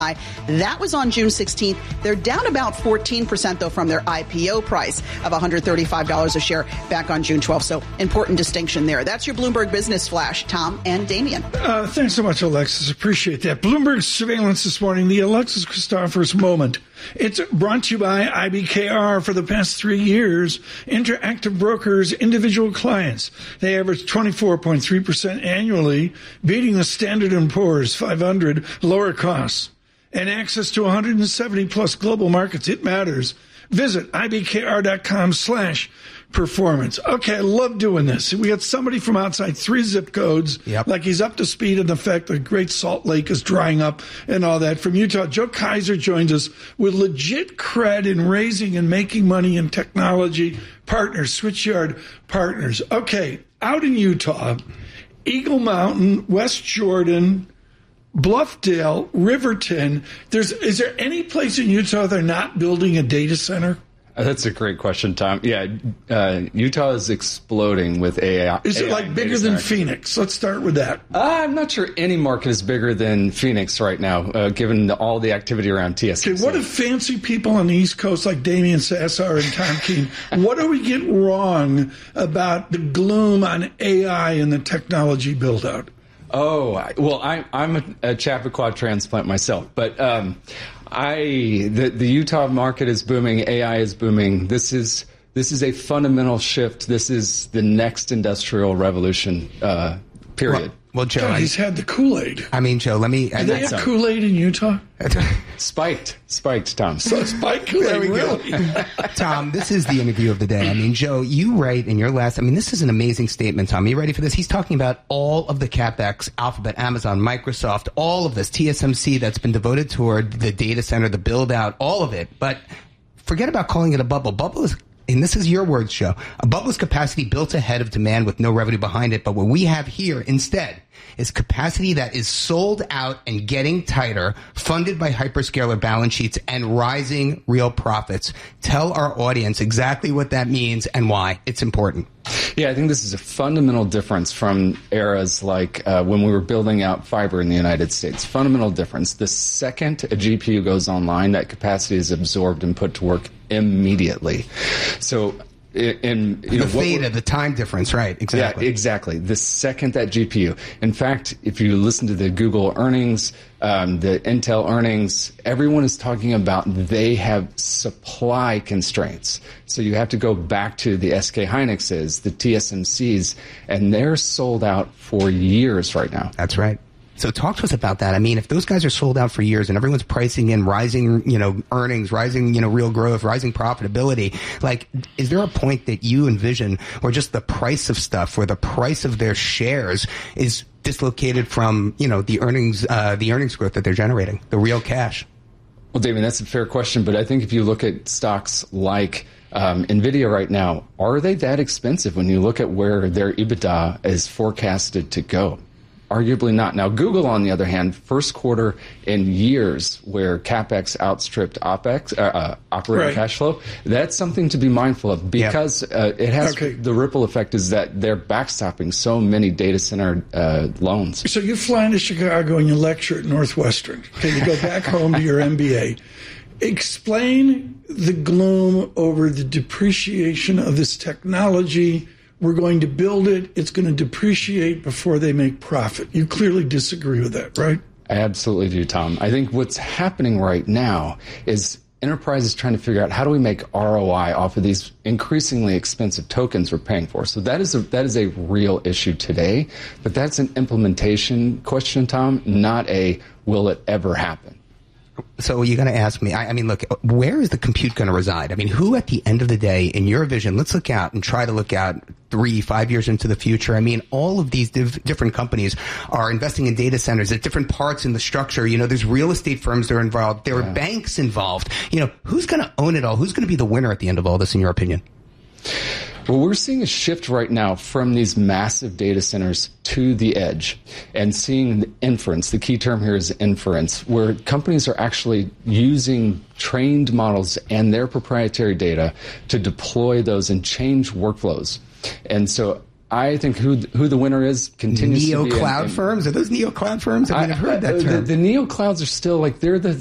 That was on June 16th. They're down about 14%, though, from their IPO price of $135 a share back on June 12th. So important distinction there. That's your Bloomberg Business Flash. Tom and Damian. Thanks so much, Alexis. Appreciate that. Bloomberg surveillance this morning, the Alexis Christoforous moment. It's brought to you by IBKR. For the past 3 years, Interactive Brokers, individual clients. They average 24.3% annually, beating the Standard & Poor's 500 lower costs. And access to 170 plus global markets. It matters. Visit ibkr.com/performance. Okay, I love doing this. We got somebody from outside 3 zip codes, like he's up to speed on the fact that Great Salt Lake is drying up and all that. From Utah, Joe Kaiser joins us with legit cred in raising and making money in technology partners, Switchyard Partners. Okay, out in Utah, Eagle Mountain, West Jordan, Bluffdale, Riverton. Is there any place in Utah they're not building a data center? That's a great question, Tom. Yeah, Utah is exploding with AI. Is it like bigger than Phoenix? Let's start with that. I'm not sure any market is bigger than Phoenix right now, given all the activity around TSMC. Okay, what if fancy people on the East Coast like Damian Sassar and Tom Keene, what do we get wrong about the gloom on AI and the technology build-out? Oh, well, I'm a Chappaqua transplant myself, but the Utah market is booming. AI is booming. This is a fundamental shift. This is the next industrial revolution. Period. Well, Joe, God, he's had the Kool-Aid. I mean, Joe, let me. Do they have Kool-Aid in Utah? Spiked, Tom. So spiked Kool-Aid, really? Tom, this is the interview of the day. I mean, Joe, you write in your last. I mean, this is an amazing statement, Tom. Are you ready for this? He's talking about all of the CapEx, Alphabet, Amazon, Microsoft, all of this TSMC that's been devoted toward the data center, the build out, all of it. But forget about calling it a bubble. Bubble is. And this is your words, Joe. A bubble is capacity built ahead of demand with no revenue behind it. But what we have here instead is capacity that is sold out and getting tighter, funded by hyperscaler balance sheets and rising real profits. Tell our audience exactly what that means and why it's important. Yeah, I think this is a fundamental difference from eras like when we were building out fiber in the United States. Fundamental difference. The second a GPU goes online, that capacity is absorbed and put to work immediately. So the time difference, right? Exactly. Yeah, exactly. The second that GPU. In fact, if you listen to the Google earnings, the Intel earnings, everyone is talking about they have supply constraints. So you have to go back to the SK Hynixes, the TSMCs, and they're sold out for years right now. That's right. So talk to us about that. I mean, if those guys are sold out for years and everyone's pricing in rising, earnings, rising, real growth, rising profitability, like, is there a point that you envision where just the price of stuff, where the price of their shares is dislocated from, the earnings growth that they're generating, the real cash? Well, David, that's a fair question. But I think if you look at stocks like NVIDIA right now, are they that expensive when you look at where their EBITDA is forecasted to go? Arguably not. Now, Google, on the other hand, first quarter in years where CapEx outstripped OpEx, operating cash flow, that's something to be mindful of because it has the ripple effect is that they're backstopping so many data center loans. So you fly into Chicago and you lecture at Northwestern. Okay, you go back home to your MBA. Explain the gloom over the depreciation of this technology. We're going to build it. It's going to depreciate before they make profit. You clearly disagree with that, right? I absolutely do, Tom. I think what's happening right now is enterprises trying to figure out how do we make ROI off of these increasingly expensive tokens we're paying for. So that is a real issue today, but that's an implementation question, Tom, not a will it ever happen. So you're going to ask me, I mean, look, where is the compute going to reside? I mean, who at the end of the day, in your vision, let's look out and try to look out 3-5 years into the future. I mean, all of these different companies are investing in data centers at different parts in the structure. There's real estate firms that are involved. There are banks involved. Who's going to own it all? Who's going to be the winner at the end of all this, in your opinion? Well, we're seeing a shift right now from these massive data centers to the edge and seeing the inference. The key term here is inference, where companies are actually using trained models and their proprietary data to deploy those and change workflows. And so I think who the winner is continues to be neo cloud firms. Are those neo cloud firms? I mean, I've heard that term. The neo clouds are still like they're the